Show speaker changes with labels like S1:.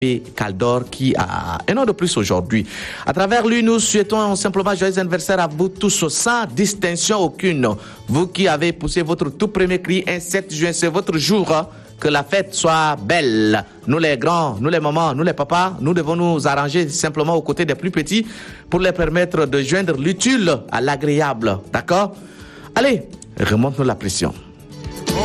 S1: Caldor qui a un an de plus aujourd'hui. À travers lui, nous souhaitons simplement joyeux anniversaire à vous tous sans distinction aucune. Vous qui avez poussé votre tout premier cri un 7 juin, c'est votre jour. Que la fête soit belle. Nous les grands, nous les mamans, nous les papas, nous devons nous arranger simplement aux côtés des plus petits pour les permettre de joindre l'utile à l'agréable. D'accord? Allez, remonte-nous la pression.